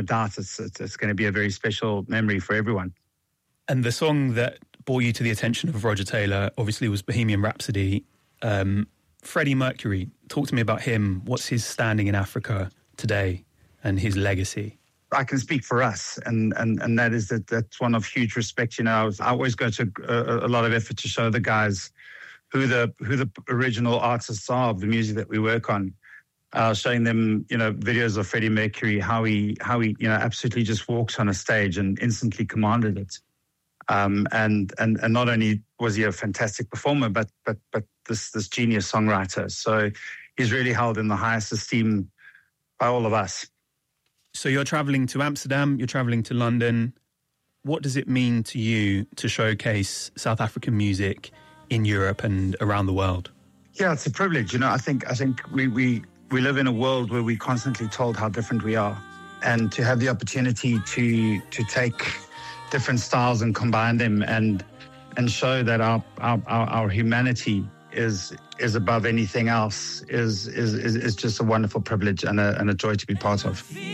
doubt it's going to be a very special memory for everyone. And the song that brought you to the attention of Roger Taylor obviously was Bohemian Rhapsody. Freddie Mercury, talk to me about him. What's his standing in Africa today and his legacy? I can speak for us, and that is that's one of huge respect. I always go to a lot of effort to show the guys who the original artists are of the music that we work on. Showing them, videos of Freddie Mercury, how he absolutely just walked on a stage and instantly commanded it. And not only was he a fantastic performer, but this genius songwriter. So he's really held in the highest esteem by all of us. So you're traveling to Amsterdam, you're traveling to London. What does it mean to you to showcase South African music in Europe and around the world? Yeah, it's a privilege. I think we live in a world where we're constantly told how different we are, and to have the opportunity to take different styles and combine them and show that our humanity is above anything else is just a wonderful privilege and a joy to be part of.